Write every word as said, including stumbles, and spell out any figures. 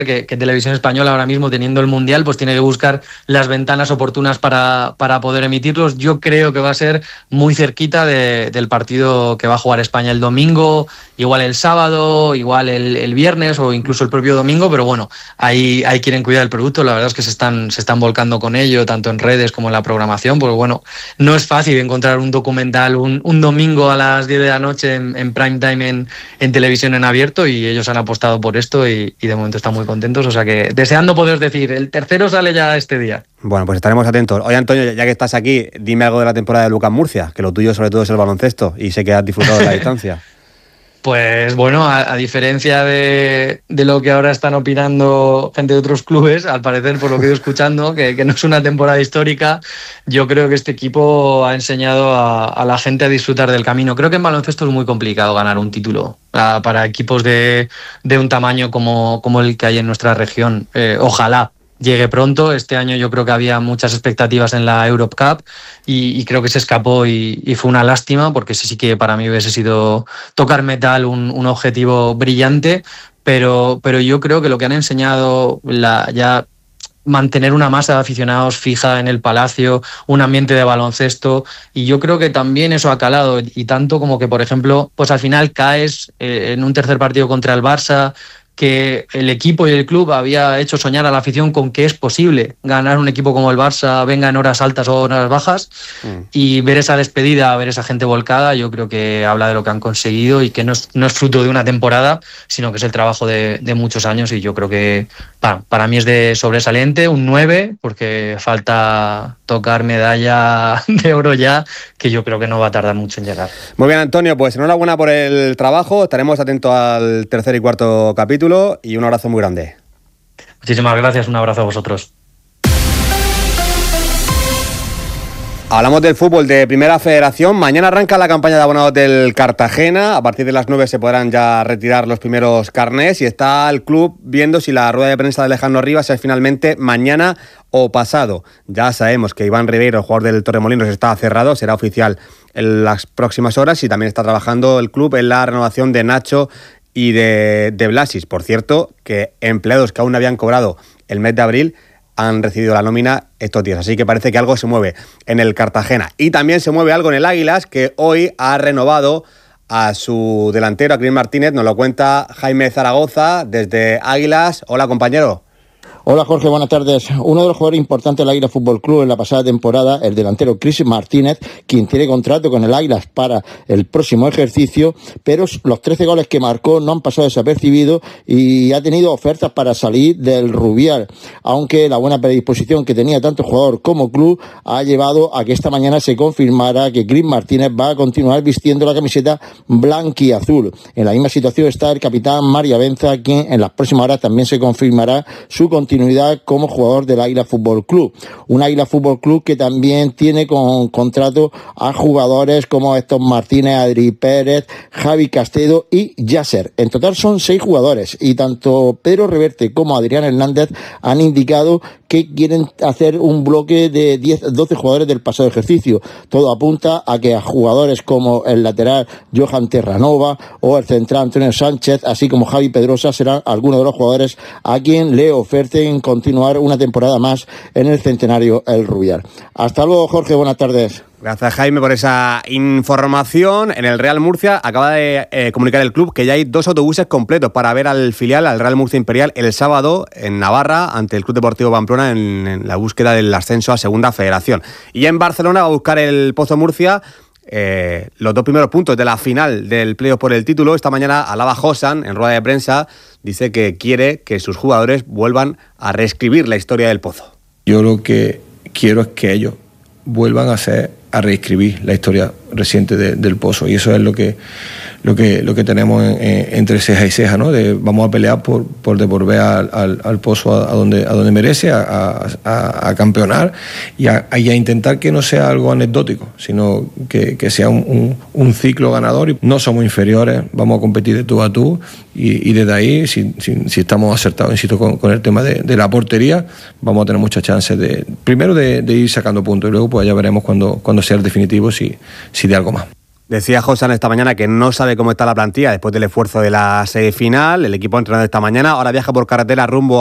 Que, que Televisión Española ahora mismo, teniendo el Mundial, pues tiene que buscar las ventanas oportunas para, para poder emitirlos. Yo creo que va a ser muy cerquita de, del partido que va a jugar España el domingo, igual el sábado, igual el, el viernes o incluso el propio domingo, pero bueno, ahí, ahí quieren cuidar el producto. La verdad es que se están, se están volcando con ello, tanto en redes como en la programación, porque bueno, no es fácil encontrar un documental un, un domingo a las diez de la noche en, en prime time en, en televisión en abierto, y ellos han apostado por esto y, y de momento están muy contentos, o sea que deseando poder decir, el tercero sale ya este día. Bueno, pues estaremos atentos. Oye, Antonio, ya que estás aquí, dime algo de la temporada de Lucas Murcia, que lo tuyo sobre todo es el baloncesto y sé que has disfrutado de la distancia. Pues bueno, a, a diferencia de, de lo que ahora están opinando gente de otros clubes, al parecer, por lo que he ido escuchando, que, que no es una temporada histórica, yo creo que este equipo ha enseñado a, a la gente a disfrutar del camino. Creo que en baloncesto es muy complicado ganar un título a, para equipos de, de un tamaño como, como el que hay en nuestra región. Eh, ojalá llegue pronto. Este año yo creo que había muchas expectativas en la Europe Cup y, y creo que se escapó y, y fue una lástima, porque sí, sí que para mí hubiese sido tocar metal un, un objetivo brillante, pero, pero yo creo que lo que han enseñado la, ya mantener una masa de aficionados fija en el Palacio, un ambiente de baloncesto, y yo creo que también eso ha calado, y tanto como que, por ejemplo, pues al final caes eh, en un tercer partido contra el Barça, que el equipo y el club había hecho soñar a la afición con que es posible ganar un equipo como el Barça, venga en horas altas o horas bajas, mm. y ver esa despedida, ver esa gente volcada, yo creo que habla de lo que han conseguido y que no es, no es fruto de una temporada, sino que es el trabajo de, de muchos años, y yo creo que para, para mí es de sobresaliente, un nueve, porque falta tocar medalla de oro ya, que yo creo que no va a tardar mucho en llegar. Muy bien, Antonio, pues enhorabuena por el trabajo, estaremos atentos al tercer y cuarto capítulo y un abrazo muy grande. Muchísimas gracias, un abrazo a vosotros. Hablamos del fútbol de Primera Federación. Mañana arranca la campaña de abonados del Cartagena. A partir de las nueve se podrán ya retirar los primeros carnés y está el club viendo si la rueda de prensa de Alejandro Rivas es finalmente mañana o pasado. Ya sabemos que Iván Ribeiro, el jugador del Torremolinos, está cerrado, será oficial en las próximas horas, y también está trabajando el club en la renovación de Nacho y de, de Blasis. Por cierto, que empleados que aún no habían cobrado el mes de abril han recibido la nómina estos días, así que parece que algo se mueve en el Cartagena. Y también se mueve algo en el Águilas, que hoy ha renovado a su delantero, a Cris Martínez. Nos lo cuenta Jaime Zaragoza desde Águilas. Hola, compañero. Hola Jorge, buenas tardes. Uno de los jugadores importantes del Águila Fútbol Club en la pasada temporada, el delantero Cris Martínez, quien tiene contrato con el Águilas para el próximo ejercicio, pero los trece goles que marcó no han pasado desapercibidos y ha tenido ofertas para salir del Rubial, aunque la buena predisposición que tenía tanto jugador como club ha llevado a que esta mañana se confirmara que Cris Martínez va a continuar vistiendo la camiseta blanquiazul. En la misma situación está el capitán Mario Benza, quien en las próximas horas también se confirmará su continuidad como jugador del Águila Fútbol Club. Un Águila Fútbol Club que también tiene con contrato a jugadores como Héctor Martínez, Adri Pérez, Javi Castedo y Yasser. En total son seis jugadores, y tanto Pedro Reverte como Adrián Hernández han indicado que quieren hacer un bloque de diez, doce jugadores del pasado ejercicio. Todo apunta a que a jugadores como el lateral Johan Terranova o el central Antonio Sánchez, así como Javi Pedrosa, serán algunos de los jugadores a quien le oferten continuar una temporada más en el Centenario El Rubial. Hasta luego, Jorge, buenas tardes. Gracias, Jaime, por esa información. En el Real Murcia acaba de eh, comunicar el club que ya hay dos autobuses completos para ver al filial, al Real Murcia Imperial, el sábado en Navarra, ante el Club Deportivo Pamplona, en, en la búsqueda del ascenso a Segunda Federación. Y en Barcelona va a buscar el Pozo Murcia eh, los dos primeros puntos de la final del playoff por el título. Esta mañana Alaba Josan, en rueda de prensa, dice que quiere que sus jugadores vuelvan a reescribir la historia del Pozo. Yo lo que quiero es que ellos vuelvan a hacer a reescribir la historia reciente de, del Pozo, y eso es lo que lo que lo que tenemos en, en, entre ceja y ceja, ¿no? De, vamos a pelear por por devolver al, al, al Pozo a, a donde a donde merece, a, a, a campeonar y a, y a intentar que no sea algo anecdótico, sino que, que sea un, un, un ciclo ganador. Y no somos inferiores, vamos a competir de tú a tú, y, y desde ahí, si, si, si estamos acertados, insisto, con, con el tema de, de la portería, vamos a tener muchas chances de primero de, de ir sacando puntos, y luego pues ya veremos cuando, cuando sea el definitivo si, si de algo más. Decía José esta mañana que no sabe cómo está la plantilla después del esfuerzo de la semifinal. El equipo ha entrenado esta mañana, ahora viaja por carretera rumbo